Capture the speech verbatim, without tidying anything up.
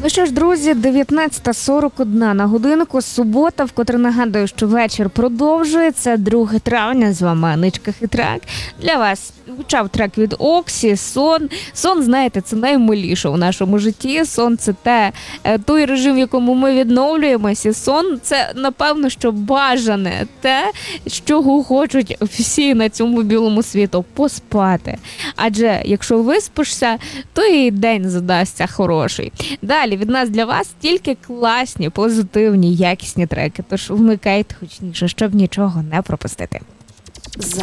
Ну що ж, друзі, дев'ятнадцята сорок один на годинку, субота, вкотре нагадую, що вечір продовжується. друге травня, з вами Аничка Хитрак. Для вас звучав трек від Оксі «Сон». Сон, знаєте, це наймиліше у нашому житті. Сон – це те, той режим, в якому ми відновлюємося. Сон – це, напевно, що бажане те, чого хочуть всі на цьому білому світу – поспати. Адже якщо виспишся, то і день задасться хороший. Далі від нас для вас тільки класні, позитивні, якісні треки. Тож вмикайте гучніше, щоб нічого не пропустити. За